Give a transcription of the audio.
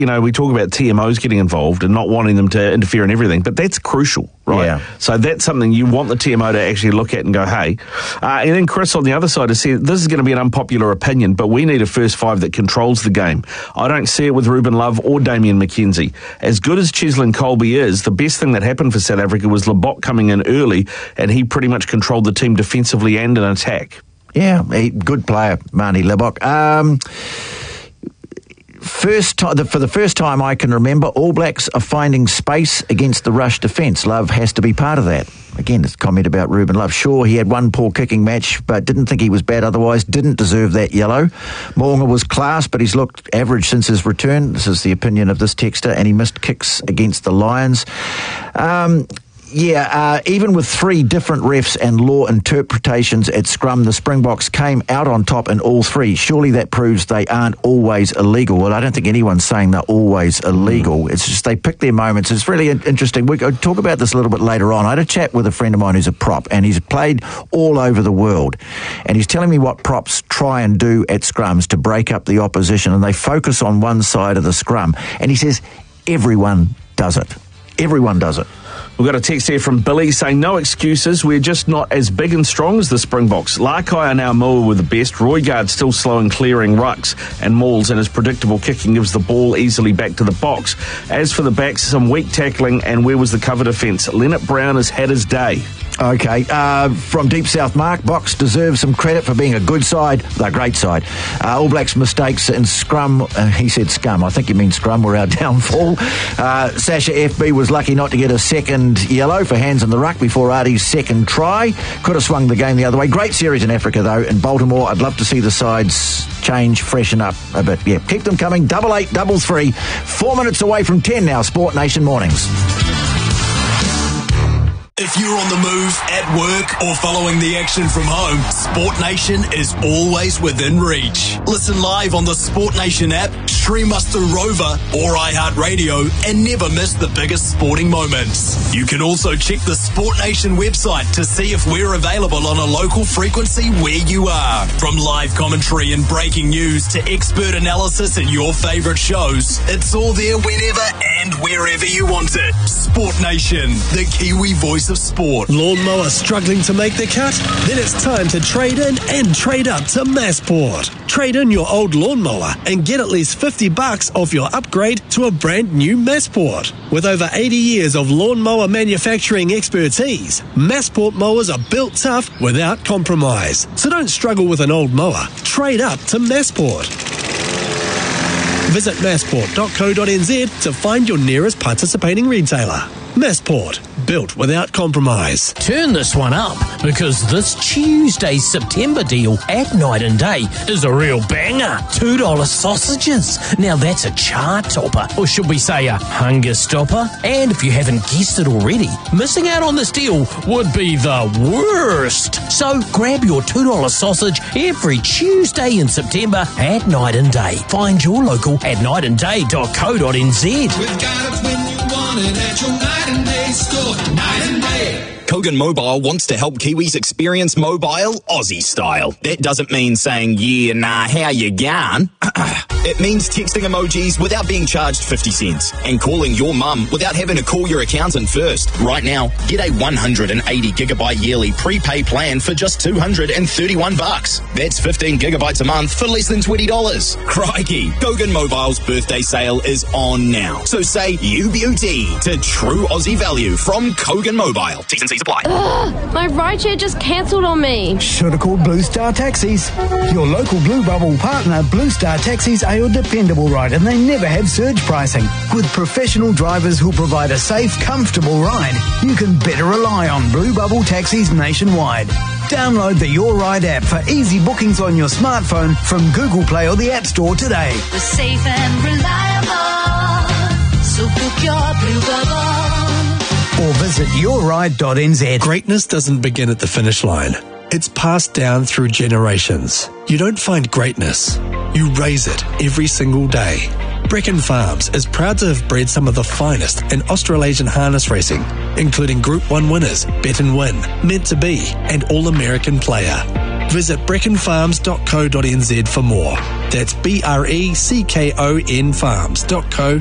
we talk about TMOs getting involved and not wanting them to interfere in everything, but that's crucial, right? Yeah. So that's something you want the TMO to actually look at and go, hey. And then Chris on the other side has said, this is going to be an unpopular opinion, but we need a first five that controls the game. I don't see it with Ruben Love or Damien McKenzie. As good as Cheslin Colby is, the best thing that happened for South Africa was Lebok coming in early, and he pretty much controlled the team defensively and in attack. Yeah, good player, Marnie Lebok. For the first time I can remember, All Blacks are finding space against the rush defence. Love has to be part of that. Again, this comment about Ruben Love. Sure, he had one poor kicking match, but didn't think he was bad otherwise, didn't deserve that yellow. Mo'unga was class, but he's looked average since his return. This is the opinion of this texter, and he missed kicks against the Lions. Even with three different refs and law interpretations at scrum, the Springboks came out on top in all three. Surely that proves they aren't always illegal. Well, I don't think anyone's saying they're always illegal. It's just they pick their moments. It's really interesting. We'll talk about this a little bit later on. I had a chat with a friend of mine who's a prop, and he's played all over the world. And he's telling me what props try and do at scrums to break up the opposition, and they focus on one side of the scrum. And he says everyone does it. Everyone does it. We've got a text here from Billy saying, no excuses, we're just not as big and strong as the Springboks. Larkai and Aumua were the best. Roygaard's still slow in clearing rucks, and Mauls and his predictable kicking gives the ball easily back to the box. As for the backs, some weak tackling, and where was the cover defence? Leonard Brown has had his day. Okay, from Deep South, Mark, Box deserves some credit for being a good side, a great side. All Blacks' mistakes in scrum, he said scum, I think you mean scrum, were our downfall. Sasha FB was lucky not to get a second yellow for hands in the ruck before Artie's second try. Could have swung the game the other way. Great series in Africa, though. In Baltimore, I'd love to see the sides change, freshen up a bit. Yeah, keep them coming. 8833. 4 minutes away from 10 now. Sport Nation Mornings. If you're on the move, at work, or following the action from home, Sport Nation is always within reach. Listen live on the Sport Nation app, stream us through Rover or iHeartRadio, and never miss the biggest sporting moments. You can also check the Sport Nation website to see if we're available on a local frequency where you are. From live commentary and breaking news to expert analysis and your favourite shows, it's all there whenever and wherever you want it. Sport Nation, the Kiwi voice of sport. Lawnmower struggling to make the cut? Then it's time to trade in and trade up to Massport. Trade in your old lawnmower and get at least $50 off your upgrade to a brand new Massport. With over 80 years of lawnmower manufacturing expertise, Massport mowers are built tough without compromise. So don't struggle with an old mower. Trade up to Massport. Visit massport.co.nz to find your nearest participating retailer. Massport, built without compromise. Turn this one up, because this Tuesday's September deal at Night and Day is a real banger. $2 sausages. Now that's a chart topper, or should we say a hunger stopper? And if you haven't guessed it already, missing out on this deal would be the worst. So grab your $2 sausage every Tuesday in September at Night and Day. Find your local at nightandday.co.nz. We've got it when you want it at your Night and Day store. Night and Day. Kogan Mobile wants to help Kiwis experience mobile Aussie style. That doesn't mean saying, yeah, nah, how you going? It means texting emojis without being charged 50 cents and calling your mum without having to call your accountant first. Right now, get a 180 gigabyte yearly prepay plan for just $231. That's 15 gigabytes a month for less than $20. Crikey, Kogan Mobile's birthday sale is on now. So say UBUT to true Aussie value from Kogan Mobile. T's and C's apply. Ugh, my rideshare just cancelled on me. Should have called Blue Star Taxis. Your local Blue Bubble partner, Blue Star Taxis, are your dependable ride, and they never have surge pricing. With professional drivers who'll provide a safe, comfortable ride, you can better rely on Blue Bubble Taxis nationwide. Download the Your Ride app for easy bookings on your smartphone from Google Play or the App Store today. We're safe and reliable, so book your Blue Bubble. Or visit yourride.nz. Greatness doesn't begin at the finish line. It's passed down through generations. You don't find greatness. You raise it every single day. Brecken Farms is proud to have bred some of the finest in Australasian harness racing, including Group 1 winners Bet and Win, Meant to Be, and All-American Player. Visit brecconfarms.co.nz for more. That's BRECKON farms.co.nz.